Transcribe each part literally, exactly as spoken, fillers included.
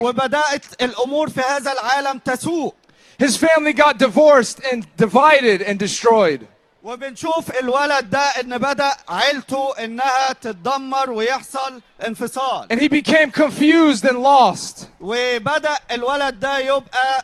وبدأت الأمور في هذا العالم تسوء. His family got divorced and divided and destroyed. وبنشوف الولد ده ان بدأ عيلته انها تتدمر ويحصل انفصال. And he became confused and lost. وبدأ الولد ده يبقى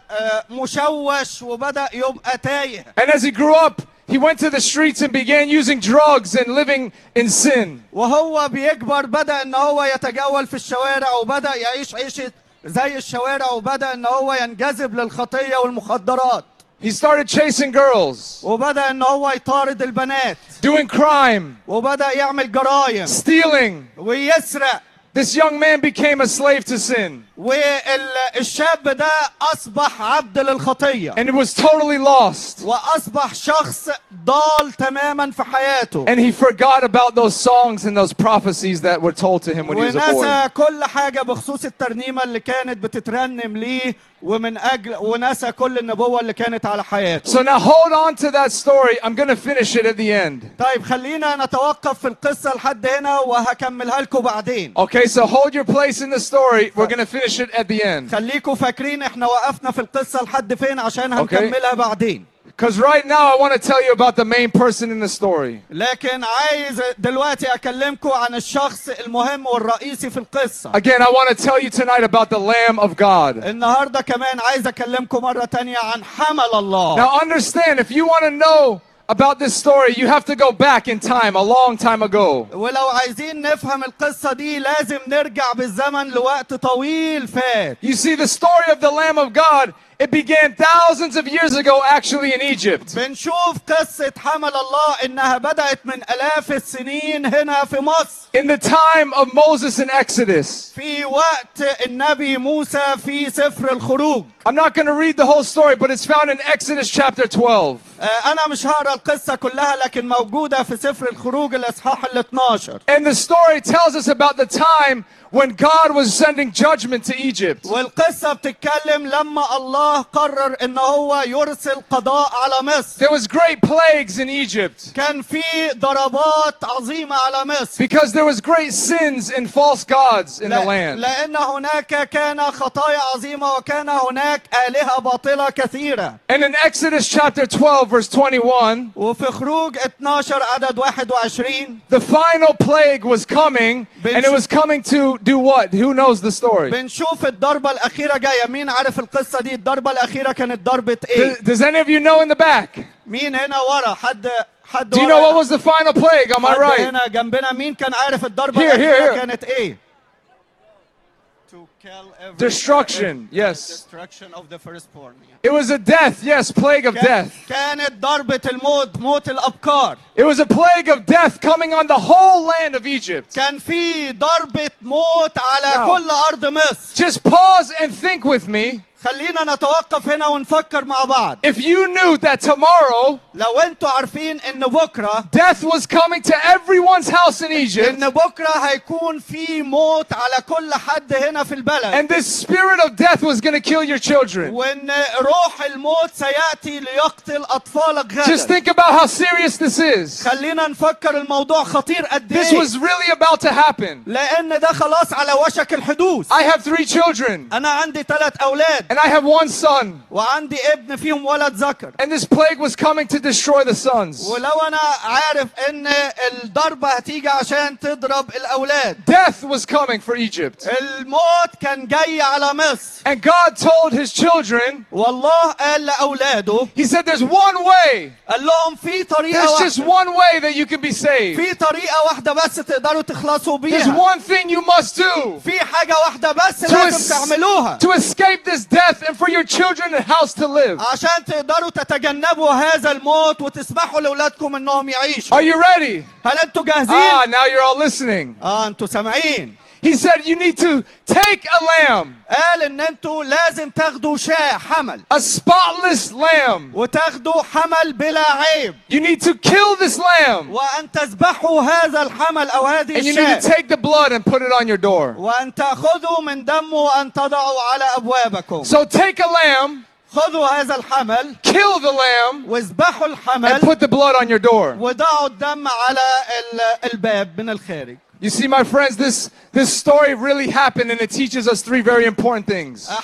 مشوش وبدأ يبقى تايه. And as he grew up, he went to the streets and began using drugs and living in sin. وهو بيكبر بدأ ان هو يتجول في الشوارع وبدأ يعيش عيشة زي الشوارع وبدأ ان هو ينجذب للخطية والمخدرات. He started chasing girls. وبدأ ان هو يطارد البنات. Doing crime. وبدأ يعمل جرائم. Stealing. ويسرق. This young man became a slave to sin. والشاب ده أصبح عبد للخطية. And he was totally lost. وأصبح شخص ضال تماما في حياته. And he forgot about those songs and those prophecies that were told to him when he was a boy. ونسى كل حاجة بخصوص الترنيمة اللي كانت بتترنم ليه ومن أجل ونسى كل النبوة اللي كانت على حياته. So now hold on to that story. I'm going to finish it at the end. طيب خلينا نتوقف في القصة لحد هنا وهكملها لكم بعدين. Okay, so hold your place in the story. We're going to finish it at the end. خليكم فاكرين احنا وقفنا في القصة لحد فين عشان هنكملها بعدين. Because right now I want to tell you about the main person in the story. لكن عايز دلوقتي أكلمكم عن الشخص المهم والرئيسي في القصة. Again, I want to tell you tonight about the Lamb of God. النهاردة كمان عايز أكلمكم مرة تانية عن حمل الله. Now understand, if you want to know about this story, you have to go back in time, a long time ago. ولو عايزين نفهم القصة دي لازم نرجع بالزمن لوقت طويل فات. You see, the story of the Lamb of God, it began thousands of years ago actually in Egypt. بنشوف قصة حمل الله إنها بدأت من آلاف السنين هنا في مصر. In the time of Moses in Exodus. في وقت النبي موسى في سفر الخروج. I'm not going to read the whole story, but it's found in Exodus chapter twelve. أنا مش هقرا القصة كلها لكن موجودة في سفر الخروج الإصحاح ال اثناشر. And the story tells us about the time when God was sending judgment to Egypt. والقصة بتتكلم لما الله قرر إن هو يرسل قضاء على مصر. There was great plagues in Egypt. كان في ضربات عظيمة على مصر. Because there was great sins and false gods in the land. لأن هناك كان خطايا عظيمة وكان هناك آلهة باطلة كثيرة. And in Exodus chapter twelve verse twenty-one, وفي خروج اثناشر عدد واحد وعشرين, the final plague was coming, and it was coming to do what? Who knows the story? بنشوف الضربة الأخيرة جاية. مين عارف القصة دي؟ الضربة الأخيرة كانت ضربة إيه؟ Does any of you know in the back? مين هنا ورا؟ حد حد Do you know what was the final plague? Am I حد right? هنا جنبنا مين كان عارف الضربة Here, here, الأخيرة here. كانت إيه؟ To kill every Destruction, yes. Destruction of the firstborn. It was a death, yes, plague of death. كانت ضربة الموت، موت الأبكار. It was a plague of death coming on the whole land of Egypt. كان في ضربة موت على Now, كل أرض مصر. Just pause and think with me. خلينا نتوقف هنا ونفكر مع بعض. If you knew that tomorrow لو انتوا عارفين ان بكره death was coming to everyone's house in Egypt, ان بكره هيكون في موت على كل حد هنا في البلد. and this spirit of death was going to kill your children. وان روح الموت سياتي ليقتل اطفالك غدا. Just think about how serious this is. خلينا نفكر الموضوع خطير قد This ايه. was really about to happen. لان ده خلاص على وشك الحدوث. I have three children. انا عندي ثلاث اولاد. And I have one son. وعندي ابن فيهم ولد ذكر. And this plague was coming to destroy the sons. ولو انا عارف ان الضربة هتيجي عشان تضرب الاولاد. Death was coming for Egypt. الموت كان جاي على مصر. And God told his children, والله قال لأولاده, he said there's one way. قال لهم في طريقة There's just واحدة. one way that you can be saved. في طريقة واحدة بس تقدروا تخلصوا There's بيها. one thing you must do في حاجة واحدة بس to, لازم es- تعملوها to escape this death and for your children a house to live. عشان تقدروا تتجنبوا هذا الموت وتسمحوا لأولادكم انهم يعيشوا. Are you ready? هل انتوا جاهزين؟ Ah, now you're all listening. اه انتوا سامعين. He said you need to take a lamb, قال ان انتوا لازم تاخدوا شاة حمل a spotless lamb. وتاخدوا حمل بلا عيب You need to kill this lamb. وان تذبحوا هذا الحمل او هذه And you need to الشاة take the blood and put it on your door. وان تاخذوا من دمه وان تضعوا على ابوابكم. So take a lamb, خذوا هذا الحمل kill the lamb, واذبحوا and الحمل put the blood on your door. وضعوا الدم على ال- الباب من الخارج. You see, my friends, this, this story really happened and it teaches us three very important things.